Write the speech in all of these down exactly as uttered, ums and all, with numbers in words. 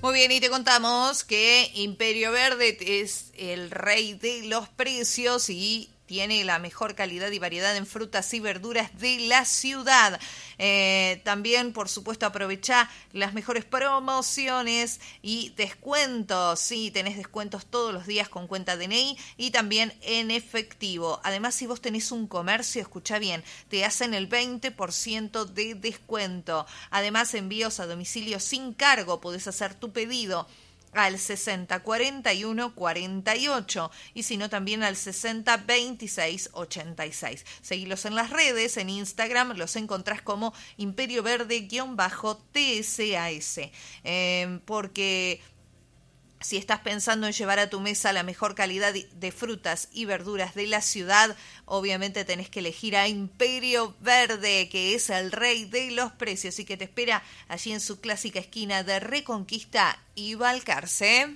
Muy bien, y te contamos que Imperio Verde es el rey de los precios y tiene la mejor calidad y variedad en frutas y verduras de la ciudad. Eh, también, por supuesto, aprovecha las mejores promociones y descuentos. Sí, tenés descuentos todos los días con cuenta D N I y también en efectivo. Además, si vos tenés un comercio, escucha bien, te hacen el veinte por ciento de descuento. Además, envíos a domicilio sin cargo. Podés hacer tu pedido al sesenta cuarenta y uno cuarenta y ocho y si no también al sesenta veintiséis ochenta y seis. Seguilos en las redes, en Instagram los encontrás como Imperio Verde-T S A S, eh, porque si estás pensando en llevar a tu mesa la mejor calidad de frutas y verduras de la ciudad, obviamente tenés que elegir a Imperio Verde, que es el rey de los precios y que te espera allí en su clásica esquina de Reconquista y Balcarce.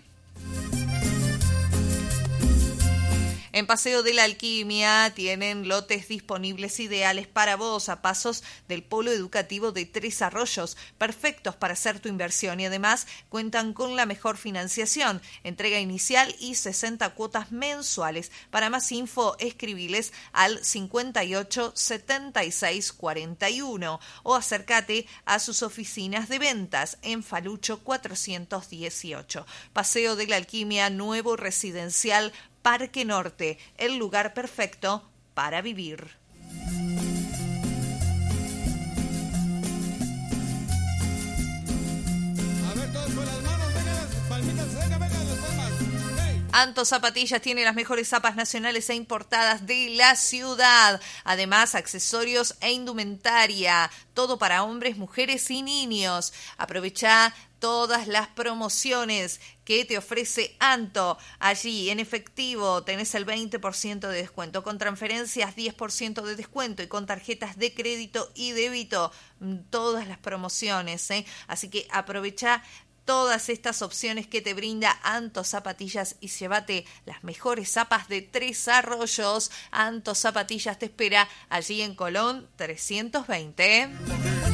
En Paseo de la Alquimia tienen lotes disponibles ideales para vos a pasos del Polo Educativo de Tres Arroyos, perfectos para hacer tu inversión y además cuentan con la mejor financiación, entrega inicial y sesenta cuotas mensuales. Para más info, escribiles al cincuenta y ocho setenta y seis cuarenta y uno o acércate a sus oficinas de ventas en Falucho cuatrocientos dieciocho. Paseo de la Alquimia, nuevo residencial Parque Norte, el lugar perfecto para vivir. A ver, todos con las manos, venga las palmitas, venga, venga las palmas. Hey. Anto Zapatillas tiene las mejores zapas nacionales e importadas de la ciudad. Además, accesorios e indumentaria. Todo para hombres, mujeres y niños. Aprovecha todas las promociones que te ofrece Anto. Allí en efectivo tenés el veinte por ciento de descuento, con transferencias diez por ciento de descuento y con tarjetas de crédito y débito todas las promociones, ¿eh? Así que aprovecha todas estas opciones que te brinda Anto Zapatillas y llévate las mejores zapas de Tres Arroyos. Anto Zapatillas te espera allí en Colón trescientos veinte.